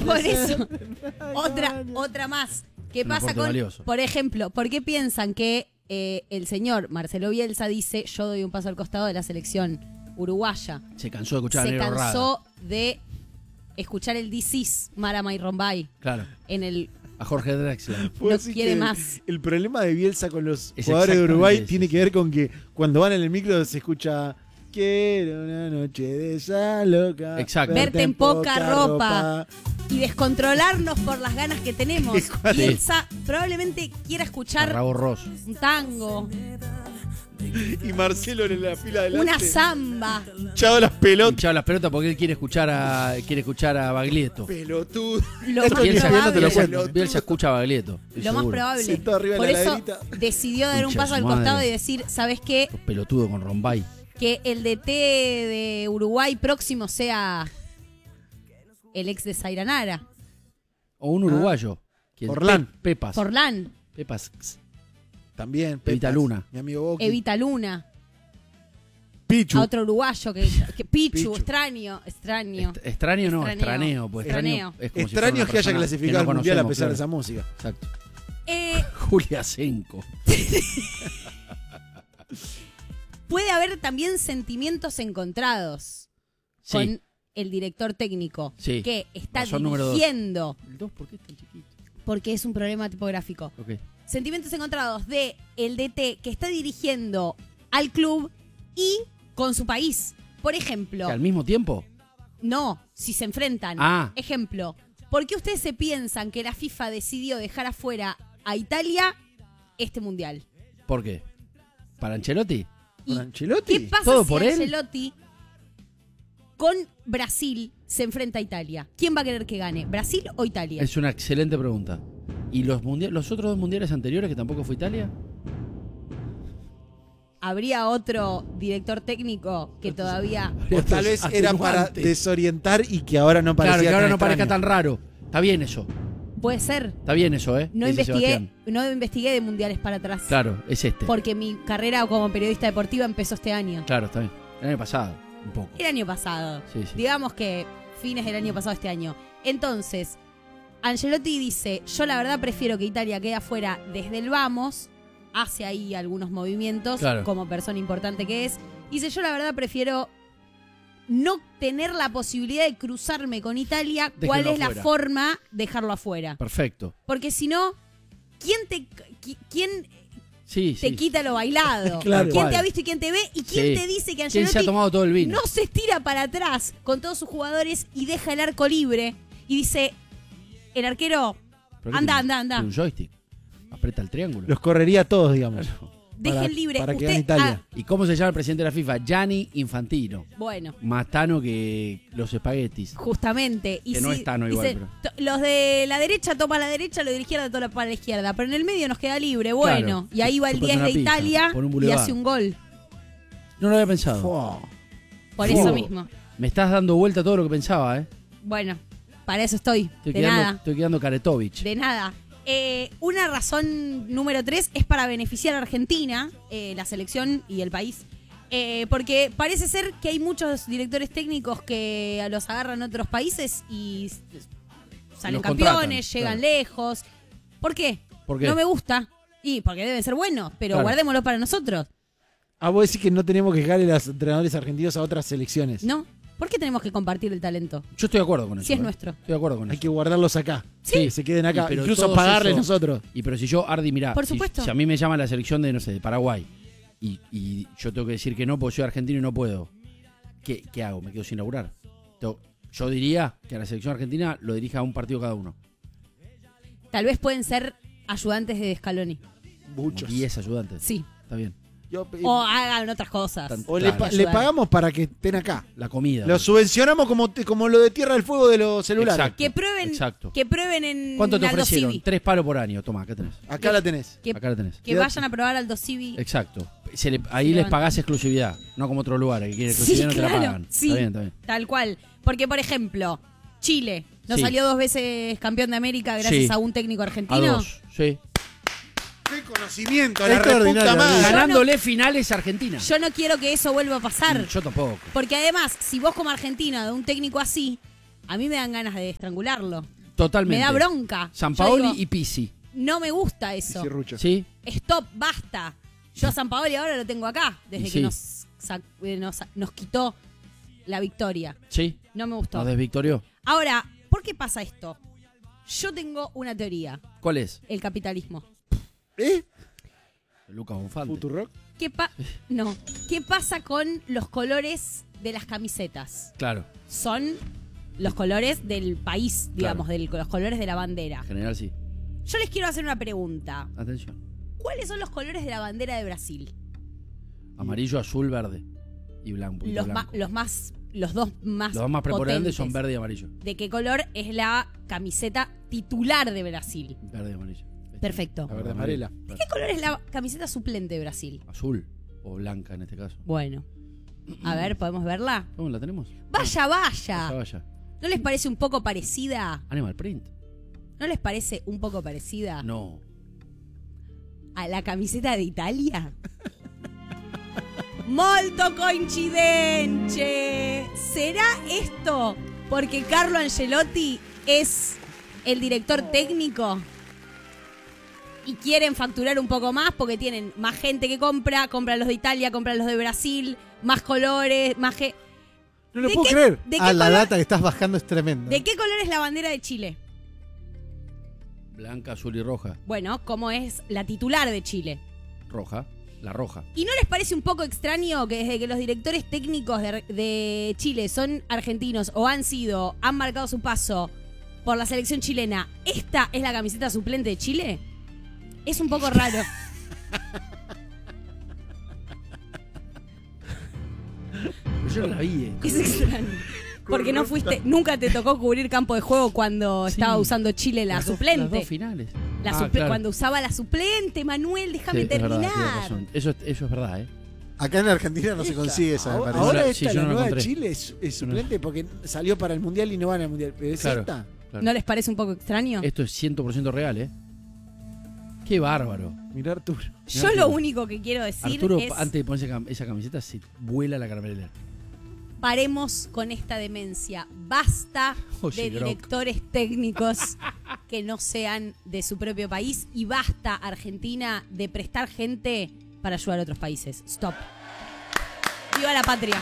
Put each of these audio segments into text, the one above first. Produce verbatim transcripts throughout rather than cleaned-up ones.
Por eso. otra, otra más. ¿Qué Un pasa aporte con, valioso. por ejemplo, por qué piensan que eh, el señor Marcelo Bielsa dice yo doy un paso al costado de la selección uruguaya? Se cansó de escuchar a Se Negro Rada. cansó de escuchar el This is Marama y Rombay Claro. en el... A Jorge Drexler. Puedo No decir quiere que más. El problema de Bielsa con los Es jugadores de Uruguay exactamente tiene eso. que ver con que cuando van en el micro se escucha quiero una noche de esa loca. Exacto. Verte en poca ropa. Y descontrolarnos por las ganas que tenemos. ¿Cuál es? Bielsa probablemente quiera escuchar Rabo Ross. un tango, Y Marcelo en la fila de una samba. hinchado las pelotas. Hinchado las pelotas porque él quiere escuchar a quiere escuchar a Baglietto. Pelotudo. Lo Esto más ni Bielsa, sabiendo te lo probable, Bielsa- cuento. Bielsa escucha a Baglietto. estoy lo más seguro. probable. Sentado arriba de Por la eso laderita. decidió dar un Concha paso de al su costado madre. y decir, ¿sabes qué? Sos pelotudo con Rombay. Que el D T de Uruguay próximo sea el ex de Zairanara, O un uruguayo. Quien- Forlán. Pe- Pepas. Forlán, Pepas. También. Evita Pepas, Luna. Mi amigo Boqui. Evita Luna, Pichu. a otro uruguayo que, que Pichu, Pichu. extraño, extraño. Est- extraño no, Extraneo. extraneo. Pues extraño, Extraneo. es como si Extraño fuera es que haya una persona clasificado no al mundial a conocemos, pesar de claro. esa música. Exacto. Eh, Julia Senko. puede haber también sentimientos encontrados Sí. con el director técnico Sí. que está Razón número dos. dirigiendo, ¿El dos por qué es tan chiquito? porque es un problema tipográfico. Ok. Sentimientos encontrados de el D T que está dirigiendo al club y con su país. Por ejemplo, ¿Que al mismo tiempo? no, si se enfrentan. Ah. Ejemplo, ¿por qué ustedes se piensan que la FIFA decidió dejar afuera a Italia este mundial? ¿Por qué? ¿Para Ancelotti? ¿Y ¿Con Ancelotti? qué pasa ¿Todo si por él? Ancelotti con Brasil se enfrenta a Italia? ¿Quién va a querer que gane? ¿Brasil o Italia? Es una excelente pregunta. ¿Y los, mundiales, los otros dos mundiales anteriores que tampoco fue Italia? ¿Habría otro director técnico que todavía... O tal vez era para Atenuantes. desorientar y que ahora no parecía Claro, que ahora tan no parezca extraño. tan raro. Está bien eso. Puede ser? Está bien eso, ¿eh? No Dice investigué, Sebastián. no investigué de mundiales para atrás. Claro, es este. Porque mi carrera como periodista deportiva empezó este año. Claro, está bien. El año pasado, un poco. El año pasado. Sí, sí. Digamos que fines del año pasado, este año. Entonces, Ancelotti dice, yo la verdad prefiero que Italia quede afuera desde el vamos, hace ahí algunos movimientos, Claro. como persona importante que es. Dice, yo la verdad prefiero no tener la posibilidad de cruzarme con Italia. Déjenlo ¿Cuál es la afuera. forma de dejarlo afuera? Perfecto. Porque si no, ¿quién te, qui- quién Sí, te sí. quita lo bailado? Claro. ¿Quién Cual. te ha visto y quién te ve? ¿Y quién Sí. te dice que ¿Quién se ha Ancelotti tomado todo el vino? no se estira para atrás con todos sus jugadores y deja el arco libre y dice, el arquero, ¿Pero qué anda, tiene? anda, anda. ¿Tiene un joystick? Aprieta el triángulo. Los correría a todos, digamos. dejen para- libre. para que Usted- gane Italia. ah, ¿Y cómo se llama el presidente de la FIFA? Gianni Infantino. bueno, Más tano que los espaguetis. justamente. Y Que no si- es Tano igual, dice, pero- to- los de la derecha toman la derecha, los de la izquierda toman para la izquierda. Pero en el medio nos queda libre. Bueno, Claro. y ahí va el Chupate diez una de pija, Italia por un y boulevard. hace un gol. No lo había pensado. Fua. Por Fu. eso mismo. Me estás dando vuelta todo lo que pensaba, ¿eh? Bueno, para eso estoy. Estoy de quedando, nada. estoy quedando Karetovich. De nada. Eh, una razón número tres es para beneficiar a Argentina, eh, la selección y el país. Eh, porque parece ser que hay muchos directores técnicos que los agarran otros países y s- salen Los campeones, contratan, llegan claro. lejos. ¿Por qué? ¿Por qué? No me gusta. Y porque deben ser buenos, pero Claro. guardémoslo para nosotros. Ah, vos decís que no tenemos que dejarle a los entrenadores argentinos a otras selecciones. ¿No? ¿Por qué tenemos que compartir el talento? Yo estoy de acuerdo con eso. Si es ¿eh? nuestro. Estoy de acuerdo con Hay eso. que guardarlos acá. Sí. Que se queden acá. Y pero Incluso todos pagarles esos- nosotros. Y pero si yo, Ardi, mirá, Por si- supuesto. Si, a mí me llama la selección de, no sé, de Paraguay y, y yo tengo que decir que no porque soy argentino y no puedo, ¿qué, qué hago? ¿Me quedo sin laburar? Tengo- Yo diría que a la selección argentina lo dirija a un partido cada uno. Tal vez pueden ser ayudantes de Scaloni. Muchos. diez ayudantes. Sí. Está bien. Yo- O hagan otras cosas. Tan- o le, claro. pa- le Ayudar. pagamos para que estén acá. La comida. Los subvencionamos como, te- como lo de Tierra del Fuego de los celulares. Exacto. Que prueben, Exacto. que prueben en ¿Cuánto te Aldo ofrecieron? Civi. Tres palos por año. Toma, acá tenés. Acá la tenés. Que, Acá la tenés. que vayan a probar Aldo Civi. Exacto. Se le- ahí Se les levantan. pagás exclusividad. No como otros lugares que quieren Sí, exclusividad y no te la claro, pagan. sí. Está bien, está bien. Tal cual. Porque, por ejemplo, Chile no Sí. salió dos veces campeón de América gracias Sí. a un técnico A argentino. dos. Sí. ¡Qué conocimiento! La Extraordinario, reputa madre. Yo no- Ganándole finales a Argentina. Yo no quiero que eso vuelva a pasar. Yo tampoco. Porque además, si vos como argentina de un técnico así, a mí me dan ganas de estrangularlo. Totalmente. Me da bronca. San Yo Paoli digo, y Pisi. no me gusta eso. Pizarrucho. ¿Sí? Stop, basta. Yo a San Paoli ahora lo tengo acá, desde Y que sí. nos, sac- eh, nos, nos quitó la victoria. ¿Sí? No me gustó. ¿Nos desvictorió? Ahora, ¿por qué pasa esto? Yo tengo una teoría. ¿Cuál es? El capitalismo. ¿Eh? Lucas Bonfante. ¿Futurock? ¿Qué pa no. ¿Qué pasa con los colores de las camisetas? Claro, Son los colores del país, digamos, Claro. del- los colores de la bandera. en general sí. Yo les quiero hacer una pregunta. Atención. ¿Cuáles son los colores de la bandera de Brasil? Amarillo, azul, verde. Y blanco. un poquito Los, ma- blanco. los más, los dos más Los dos más preponderantes son potentes. verde y amarillo. ¿De qué color es la camiseta titular de Brasil? Verde y amarillo. Perfecto. La verde amarela. Claro. ¿Qué color es la camiseta suplente de Brasil? Azul o blanca en este caso. Bueno. A ver, ¿podemos verla? ¿Cómo la tenemos? Vaya, Vaya, vaya. vaya. ¿No les parece un poco parecida? Animal Print. ¿No les parece un poco parecida No. a la camiseta de Italia? Molto coincidente. ¿Será esto porque Carlo Ancelotti es el director técnico? Y quieren facturar un poco más porque tienen más gente que compra, compran los de Italia, compran los de Brasil, más colores, más que... No lo ¿De puedo qué- creer. de qué Ah, la color- data que estás bajando es tremenda. ¿De qué color es la bandera de Chile? Blanca, azul y roja. Bueno, como es la titular de Chile. Roja. La roja. ¿Y no les parece un poco extraño que desde que los directores técnicos de, de Chile son argentinos o han sido, han marcado su paso por la selección chilena, esta es la camiseta suplente de Chile? Es un poco raro. Pero yo no la vi. eh. Es extraño. Porque no fuiste, nunca te tocó cubrir campo de juego cuando Sí. estaba usando Chile la Las dos- suplente. Las dos finales. La Ah, suple- claro. Cuando usaba la suplente, Manuel, déjame Sí, es verdad, terminar. tienes razón. Eso, es- eso es verdad, ¿eh? Acá en Argentina no se consigue esa, me Ahora, parece. ahora Sí, esta, yo la no la nueva de encontré. Chile, es, es suplente porque salió para el Mundial y no van al Mundial. Pero es Claro. esta. Claro. ¿No les parece un poco extraño? Esto es cien por ciento real, ¿eh? Qué bárbaro. Mirá Arturo. Yo Mirá, lo Arturo. único que quiero decir Arturo, es antes de ponerse cam- esa camiseta, se vuela la caramela. paremos con esta demencia. Basta Oye, de Grock. directores técnicos que no sean de su propio país y basta, Argentina, de prestar gente para ayudar a otros países. Stop. Viva la patria.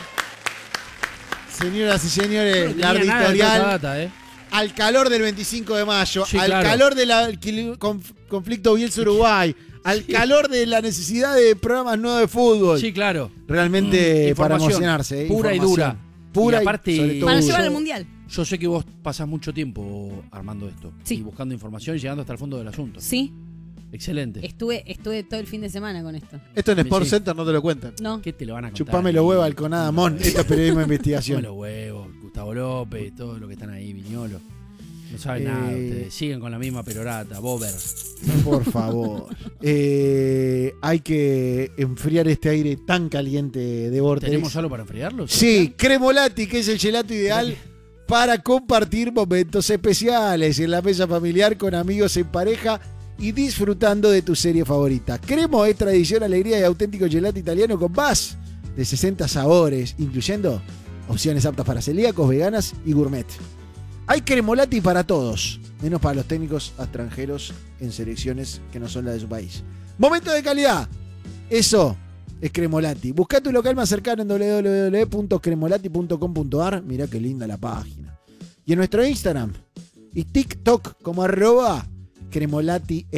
Señoras y señores, No la tenía nada de toda esta editorial data, ¿eh? al calor del veinticinco de mayo, Sí, al claro. calor del conf- conflicto Bielsa-Uruguay, al calor de la necesidad de programas nuevos de fútbol. Sí, claro. Realmente Mm, para información emocionarse. ¿eh? pura y Información. dura. Pura Y aparte- sobre todo Para Uh, llevar yo- al mundial. Yo sé que vos pasás mucho tiempo armando esto. Sí. Y buscando información y llegando hasta el fondo del asunto. Sí, Excelente. estuve, estuve todo el fin de semana con esto. Esto en Sport Sí. Center no te lo cuentan. No. ¿Qué te lo van a contar? Chupame los huevos, Alconada Mon. Esto es periodismo de Chupame investigación. los huevos, Gustavo López, todo lo que están ahí, Viñolo. No saben Eh, nada ustedes. Siguen con la misma perorata, Bober. Por favor. Eh, hay que enfriar este aire tan caliente de Vortex. ¿Tenemos algo para enfriarlo? Sí, Cremolati, que es el gelato ideal para compartir momentos especiales en la mesa familiar con amigos en pareja y disfrutando de tu serie favorita. Cremo es tradición, alegría y auténtico gelato italiano con más de sesenta sabores, incluyendo opciones aptas para celíacos, veganas y gourmet. Hay Cremolati para todos, menos para los técnicos extranjeros en selecciones que no son las de su país. Momento de calidad. Eso es Cremolati. Busca tu local más cercano en w w w punto cremolati punto com punto a r. Mirá qué linda la página. Y en nuestro Instagram y TikTok como arroba Cremolati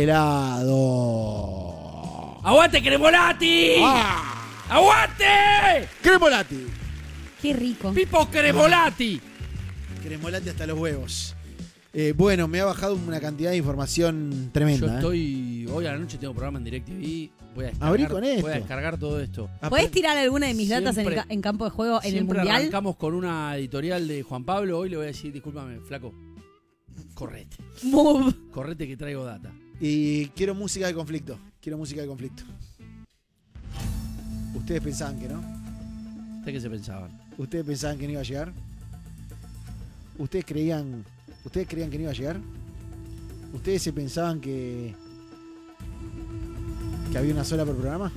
helado. ¡Aguante, Cremolati! ¡Ah! ¡Aguante! Cremolati. Qué rico. ¡Pipo Cremolati! Cremolati hasta los huevos. Eh, bueno, me ha bajado una cantidad de información Yo tremenda. ¿eh? estoy. Hoy a la noche tengo programa en DirecTV. Voy a descargar, Abrí con esto. Voy a descargar todo esto. ¿Podés tirar alguna de mis datas en, el Siempre- ca- en campo de juego en el Siempre mundial? arrancamos con una editorial de Juan Pablo. Hoy le voy a decir, discúlpame, flaco. Correte. Move. Correte que traigo data. Y quiero música de conflicto. Quiero música de conflicto. Ustedes pensaban que no. ¿Ustedes qué se pensaban? ¿Ustedes pensaban que no iba a llegar? ¿Ustedes creían, ¿Ustedes creían que no iba a llegar? ¿Ustedes se pensaban que, que había una sola por programa?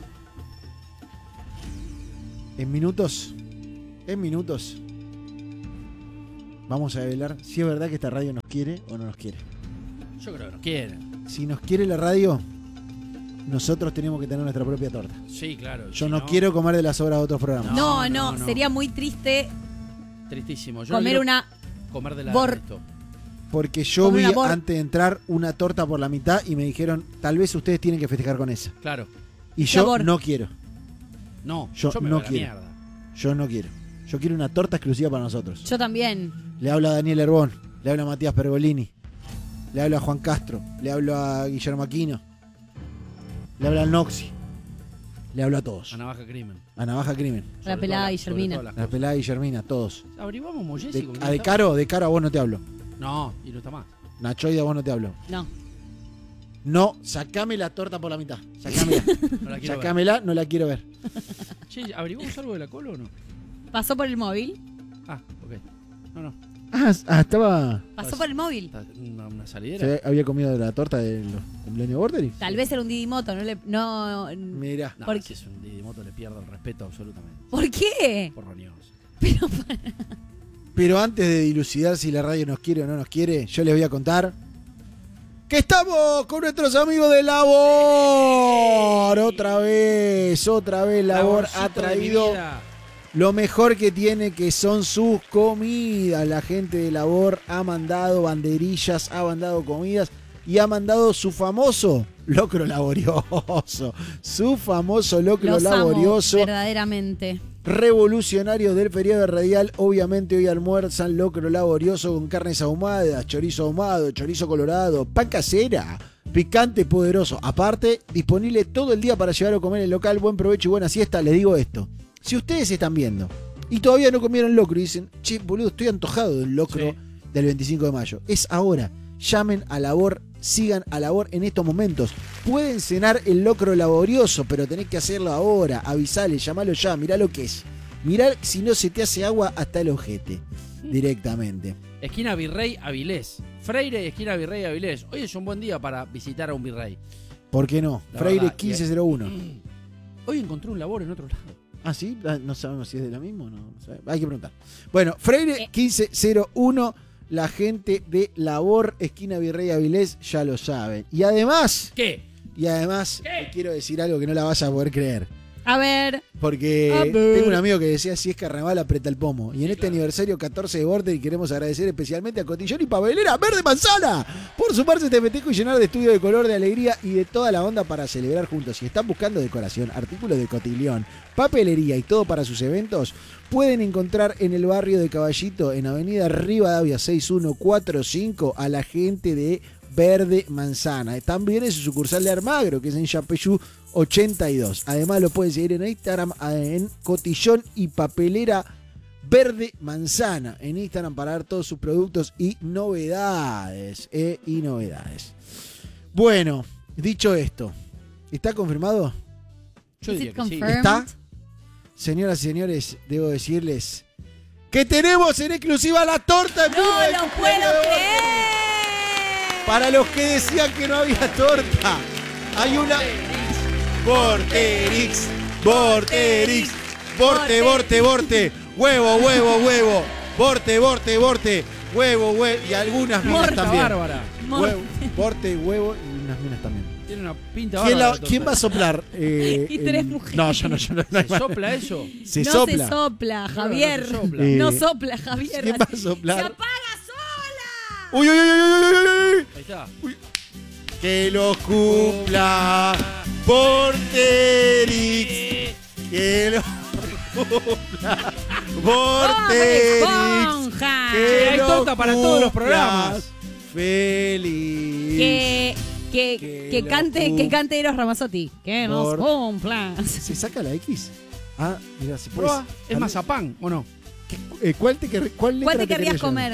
En minutos, en minutos, vamos a develar si es verdad que esta radio nos quiere o no nos quiere. Yo creo que nos quieren. Si nos quiere la radio, nosotros tenemos que tener nuestra propia torta. Sí, claro. Yo si no, quiero comer de las obras de otros programas. No, No, no, no, sería muy triste Tristísimo. Yo comer quiero una... comer de la bor- esto. Porque yo Comer vi una bor- antes de entrar una torta por la mitad y me dijeron, tal vez ustedes tienen que festejar con esa. Claro. Y yo bor- no quiero. No, Yo me no voy a la quiero. mierda. Yo no quiero. Yo quiero una torta exclusiva para nosotros. Yo también. Le hablo a Daniel Herbón, le hablo a Matías Pergolini, le hablo a Juan Castro, le hablo a Guillermo Aquino, le hablo al Noxi, le hablo a todos. A Navaja Crimen. A Navaja Crimen, La Sobre pelada todas- Guillermina. sobre todas a las la pelada Guillermina, a todos. cosas. Averiguamos Mollesi. De, con a quién de está. Caro, de Caro a vos no te hablo. No, y no está más. Nachoide a vos no te hablo. No. No, sacame la torta por la mitad. Sacámela. No la quiero ver. Sacámela, no la quiero ver. Che, ¿averiguamos algo de la cola o no? Pasó por el móvil. Ah, ok. No, no. Ah, ah, estaba. Pasó por el móvil. Está Una, una salidera. ¿Se había comido de la torta del cumpleaños de Borderix? Tal vez era un Didimoto, no le... No... Mira. No, ¿Por si es un Didimoto le pierdo el respeto absolutamente. ¿Por qué? Por roñoso. Pero Pero antes de dilucidar si la radio nos quiere o no nos quiere, yo les voy a contar que estamos con nuestros amigos de Labor. Otra vez, otra vez Labor ha Laborcito de mi traído vida. lo mejor que tiene, que son sus comidas. La gente de Labor ha mandado banderillas, ha mandado comidas y ha mandado su famoso locro laborioso. Su famoso locro los amo, laborioso. verdaderamente. Revolucionarios del periodo radial, obviamente hoy almuerzan locro laborioso con carnes ahumadas, chorizo ahumado, chorizo colorado, pan casera, picante poderoso. Aparte, disponible todo el día para llevar o comer en el local. Buen provecho y buena siesta. Les digo esto: si ustedes están viendo y todavía no comieron locro y dicen, che, boludo, estoy antojado del locro Sí. del veinticinco de mayo, es ahora. Llamen a Labor, sigan a Labor en estos momentos. Pueden cenar el locro laborioso, pero tenés que hacerlo ahora. Avisale, llamalo ya, mirá lo que es. Mirá si no se te hace agua hasta el ojete. Directamente. Esquina Virrey Avilés. Freire, esquina Virrey Avilés. Hoy es un buen día para visitar a un virrey. ¿Por qué no? La Freire verdad, quince cero uno. Hoy encontré un labor en otro lado. Ah, sí, Ah, no sabemos si es de la misma o no. no sabe- Hay que preguntar. Bueno, Freire Eh. quince cero uno, la gente de Labor, esquina Virrey Avilés, ya lo saben. Y además, ¿Qué? y además, ¿Qué? te quiero decir algo que no la vas a poder creer. A ver. Porque A ver. tengo un amigo que decía, si es carnaval, aprieta el pomo. Y en Sí, este claro. aniversario catorce de Border queremos agradecer especialmente a Cotillón y Papelera Verde Manzana por sumarse a este festejo y llenar de estudio de color, de alegría y de toda la onda para celebrar juntos. Si están buscando decoración, artículos de cotillón, papelería y todo para sus eventos, pueden encontrar en el barrio de Caballito, en Avenida Rivadavia seis uno cuatro cinco, a la gente de Verde Manzana. También es su sucursal de Armagro, que es en Yapeyú ochenta y dos. Además lo pueden seguir en Instagram en Cotillón y Papelera Verde Manzana. En Instagram para ver todos sus productos y novedades. Eh, y novedades. Bueno, dicho esto, ¿está confirmado? Yo Is diría it que sí. confirmed? ¿Está? Señoras y señores, debo decirles que tenemos en exclusiva la torta en vivo ¡No del lo cumpleaños puedo de Border. creer! Para los que decían que no había torta, hay una. Vorterix, Vorterix, Vorte, Vorte, Vorte, huevo, huevo, huevo, Vorte, Vorte, Vorte, huevo, huevo, y algunas minas Morta, también. Bárbara. Huevo, Vorte, huevo y unas minas también. Tiene una pinta ¿Quién, bárbara. la- ¿quién va a soplar? Eh, Y tres el- mujeres. No, yo no, yo no. no hay ¿Se más. sopla eso? Se no sopla. se sopla, Javier. No, no se sopla. Eh, No sopla, Javier. ¿Quién va a soplar? ¡Se apaga sola! Uy, uy, uy, uy, uy, uy, uy. Ahí está. Que los cumpla Vorterix. Que los cumpla Vorterix. Esponja! Que Hay los torta para todos los cumplas programas. Feliz. Que, que, Que que lo cante, cum- que cante Eros Ramazzotti. Que nos Por- cumpla. ¿Se saca la X? Ah, mira, se puede. Prueba. ¿Es mazapán o no? Eh, ¿Cuál te querr- cuál letra ¿Cuál te te querrías querrías llevar? comer?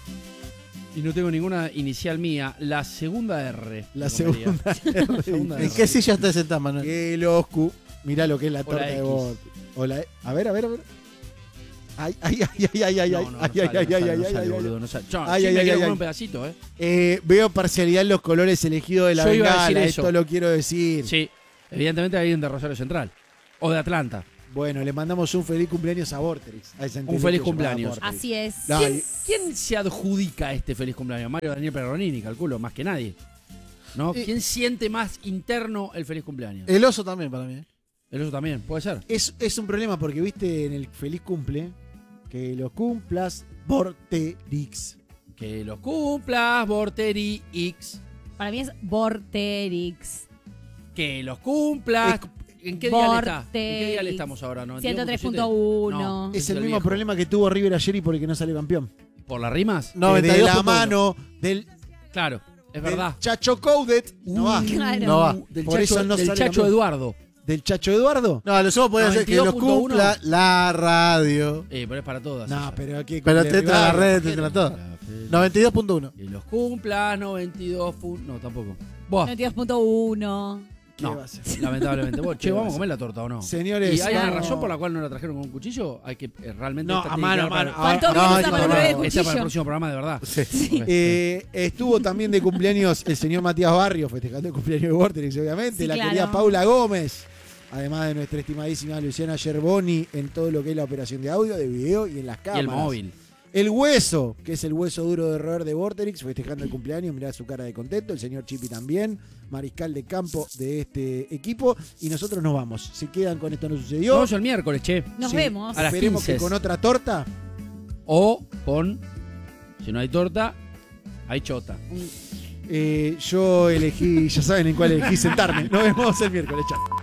Y no tengo ninguna inicial mía. La segunda R. La me comería. segunda. segunda R. ¿En qué silla estás sentada, Manuel? Que los cu... Mirá lo que es la O torta la de X. Bort. O la... A ver, a ver, a ver. Ay, ay, ay, ay, ay, ay, No, ay, no, no ay, sale, ay, no ay, sale, ay, no ay, sale, ay, boludo, no sale. Yo, Ay, sí ay, me ay, quiero ay, comer ay. un pedacito, ¿eh? Eh, veo parcialidad en los colores elegidos de la Yo iba a bengala. decir eso. Esto lo quiero decir. Sí. Evidentemente alguien de Rosario Central. O de Atlanta. Bueno, le mandamos un feliz cumpleaños a Vorterix. A esa Un entelequia feliz llamada cumpleaños. Vorterix. Así es. No, ¿Quién, y- quién se adjudica este feliz cumpleaños? Mario Daniel Perronini, calculo, más que nadie. ¿No? Y- ¿Quién siente más interno el feliz cumpleaños? El oso también para mí. El oso también, puede ser. Es, es un problema porque viste en el feliz cumple que lo cumplas Vorterix. Que los cumplas, Vorteri X. Para mí es Vorterix. Que los cumplas. ¿En qué día le está? ¿En qué día le Vorterix. estamos ahora? ¿no? ciento tres punto No, uno. Es es el el mismo viejo. problema que tuvo River ayer y por el que no salió campeón. ¿Por las rimas? Que noventa y de dos la punto uno. mano del, Claro, es del verdad. Chacho Coudet. No va. Claro. No va. Del Por Chacho, eso no del sale Chacho campeón. Eduardo. ¿Del Chacho Eduardo? No, lo sumo podría ser que lo noventa y dos punto uno. cumpla la radio. Eh, pero es para todas. No, esas. pero aquí. Pero cumple te entra la River. red, te entra todo. La fe- noventa y dos punto uno. Que los cumplas, noventa y dos. pu- No, tampoco. Buah, noventa y dos punto uno. ¿Qué no, va a ser? lamentablemente. Vos, che, ¿Qué va a vamos a ser? comer la torta o no. Señores, ¿Y hay no. una razón por la cual no la trajeron con un cuchillo? Hay que eh, realmente. No, esta a tiene mano, que a ir para- mano. Faltó Ah, que no, no, no, sepa no, lo no, de Esta para el cuchillo. próximo programa, de verdad. Sí. Ok. Eh, estuvo también de cumpleaños el señor Matías Barrios, festejando el cumpleaños de Vorterix, obviamente. Sí, la claro. querida Paula Gómez. Además de nuestra estimadísima Luciana Yerboni en todo lo que es la operación de audio, de video y en las Y cámaras. el móvil. El hueso, que es el hueso duro de roer de Vorterix, festejando el cumpleaños, mirá su cara de contento. El señor Chipi también, mariscal de campo de este equipo. Y nosotros nos vamos. Se quedan con Esto No Sucedió. Vamos el miércoles, che. Nos Sí. vemos. A las Esperemos quince. que con otra torta. O con. Si no hay torta, hay chota. Eh, yo elegí, ya saben en cuál elegí sentarme. Nos vemos el miércoles, chao.